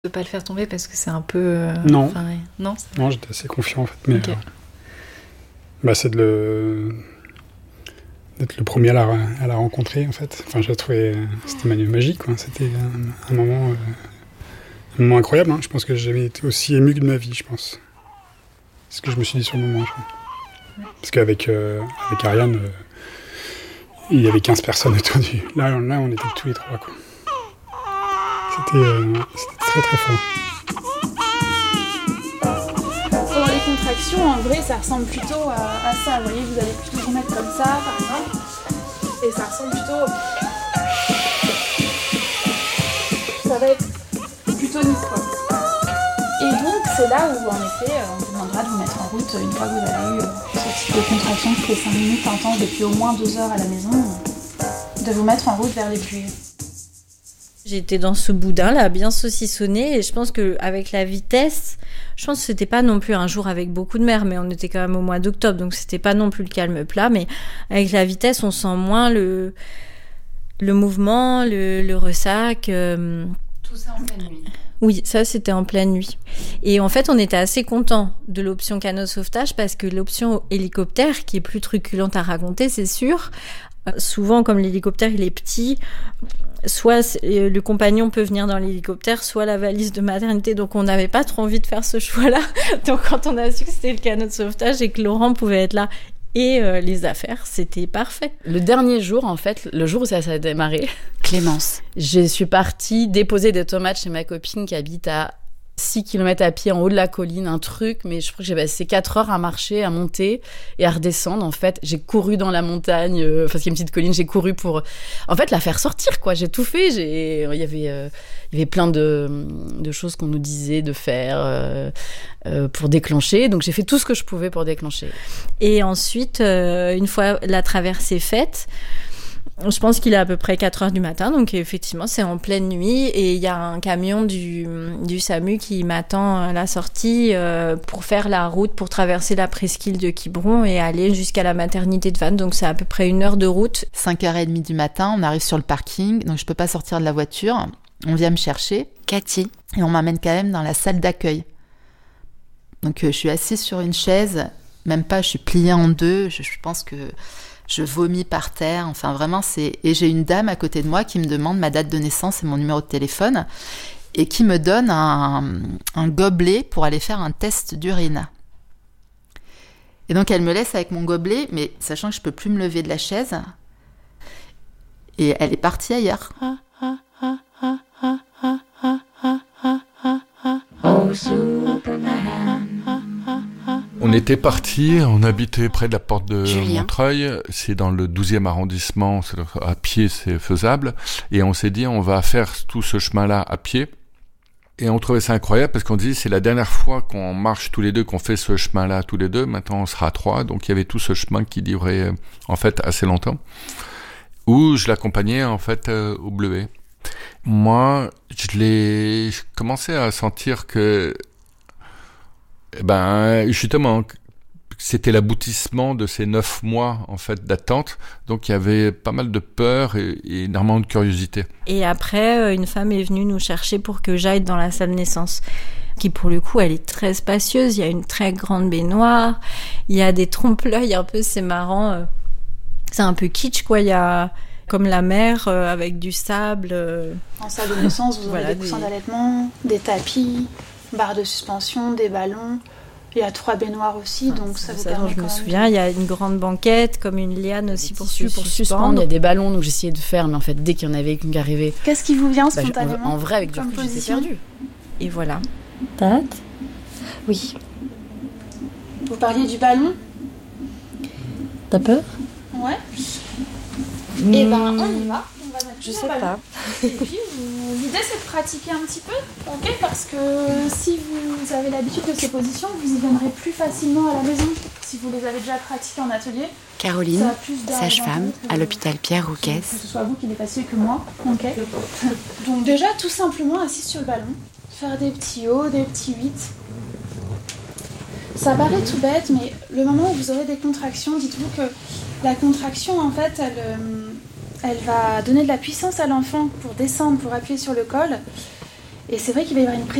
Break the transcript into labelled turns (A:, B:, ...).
A: De pas le faire tomber parce que c'est un peu...
B: Non.
A: Enfin, ouais. Non,
B: non, j'étais assez confiant en fait. Mais
A: okay.
B: C'est d'être le premier à la rencontrer en fait. Enfin, j'ai trouvé c'était magique quoi. C'était un moment incroyable. Hein. Je pense que j'ai jamais été aussi ému de ma vie, je pense. C'est ce que je me suis dit sur le moment. Parce qu'avec Ariane, il y avait 15 personnes autour du... Là, on était tous les trois quoi. C'était très très fort.
C: Pendant les contractions, en vrai, ça ressemble plutôt à ça. Vous voyez, vous allez plutôt vous mettre comme ça, par exemple. Et ça ressemble plutôt... Ça va être plutôt nice, quoi. Et donc, c'est là où, en effet, on vous demandera de vous mettre en route une fois que vous avez eu ce type de contraction qui fait 5 minutes intenses depuis au moins 2 heures à la maison, de vous mettre en route vers les pluies.
D: J'étais dans ce boudin là, bien saucissonné, et je pense qu'avec la vitesse, je pense que c'était pas non plus un jour avec beaucoup de mer, mais on était quand même au mois d'octobre, donc c'était pas non plus le calme plat, mais avec la vitesse, on sent moins le mouvement, le ressac.
A: Tout ça en pleine nuit.
D: Oui, ça c'était en pleine nuit. Et en fait, on était assez contents de l'option canot sauvetage parce que l'option hélicoptère, qui est plus truculente à raconter, c'est sûr. Souvent, comme l'hélicoptère il est petit, soit le compagnon peut venir dans l'hélicoptère, soit la valise de maternité. Donc on n'avait pas trop envie de faire ce choix-là. Donc quand on a su que c'était le canot de sauvetage et que Laurent pouvait être là et les affaires, c'était parfait.
E: Le dernier jour, en fait, le jour où ça a démarré,
A: Clémence.
E: Je suis partie déposer des tomates chez ma copine qui habite à 6 km à pied en haut de la colline, un truc, mais je crois que j'ai passé 4 heures à marcher, à monter et à redescendre. En fait, j'ai couru dans la montagne, parce qu'il y a une petite colline, j'ai couru pour, en fait, la faire sortir, quoi. J'ai tout fait. Il y avait plein de choses qu'on nous disait de faire pour déclencher. Donc, j'ai fait tout ce que je pouvais pour déclencher.
D: Et ensuite, une fois la traversée faite, je pense qu'il est à peu près 4 heures du matin, donc effectivement, c'est en pleine nuit et il y a un camion du SAMU qui m'attend à la sortie pour faire la route, pour traverser la presqu'île de Quiberon et aller jusqu'à la maternité de Vannes, donc c'est à peu près 1 heure de route.
F: 5h30 du matin, on arrive sur le parking, donc je peux pas sortir de la voiture. On vient me chercher,
A: Cathy.
F: Et on m'amène quand même dans la salle d'accueil. Donc je suis assise sur une chaise, même pas, je suis pliée en deux, je pense que... Je vomis par terre, enfin vraiment c'est... Et j'ai une dame à côté de moi qui me demande ma date de naissance et mon numéro de téléphone et qui me donne un gobelet pour aller faire un test d'urine. Et donc elle me laisse avec mon gobelet, mais sachant que je peux plus me lever de la chaise. Et elle est partie ailleurs.
G: Oh, Superman.
H: On était partis, on habitait près de la porte de
A: Julien.
H: Montreuil, c'est dans le 12e arrondissement, à pied c'est faisable, et on s'est dit on va faire tout ce chemin-là à pied, et on trouvait ça incroyable parce qu'on dit c'est la dernière fois qu'on marche tous les deux, qu'on fait ce chemin-là tous les deux, maintenant on sera à 3, donc il y avait tout ce chemin qui durait en fait assez longtemps, où je l'accompagnais en fait au Bleuet. Moi, je commençais à sentir que justement, c'était l'aboutissement de ces 9 mois, en fait, d'attente. Donc, il y avait pas mal de peur et énormément de curiosité.
D: Et après, une femme est venue nous chercher pour que j'aille dans la salle naissance, qui, pour le coup, elle est très spacieuse. Il y a une très grande baignoire. Il y a des trompe-l'œil un peu, c'est marrant. C'est un peu kitsch, quoi. Il y a comme la mer avec du sable.
C: En salle de naissance, vous aurez
D: Voilà,
C: des coussins d'allaitement, des tapis, barres de suspension, des ballons. Il y a 3 baignoires aussi, donc ça vous permet
D: je me souviens, il y a une grande banquette, comme une liane aussi pour suspendre.
E: Il y a des ballons, donc j'essayais de faire, mais en fait, dès qu'il y en avait qu'une qui arrivait...
C: Qu'est-ce qui vous vient spontanément
E: en vrai, avec du recul, j'étais perdue.
D: Et voilà.
G: T'as hâte ? Oui.
C: Vous parliez du ballon ?
G: T'as peur ?
C: Ouais. Et ben, on y va. On va mettre
G: Je
C: le
G: sais
C: ballon.
G: pas.
C: Et puis, l'idée, c'est de pratiquer un petit peu, ok ? Parce que si vous avez l'habitude de ces positions, vous y viendrez plus facilement à la maison. Si vous les avez déjà pratiquées en atelier. Ça
A: Caroline,
C: a plus d'intérêt
A: sage-femme
C: que-
A: à l'hôpital Pierre
C: Que
A: Rouquès.
C: ce soit vous qui les fassiez que moi, ok ? Donc déjà, tout simplement, assis sur le ballon, faire des petits hauts, des petits 8. Ça paraît tout bête, mais le moment où vous aurez des contractions, dites-vous que la contraction, en fait, elle va donner de la puissance à l'enfant pour descendre, pour appuyer sur le col. Et c'est vrai qu'il va y avoir une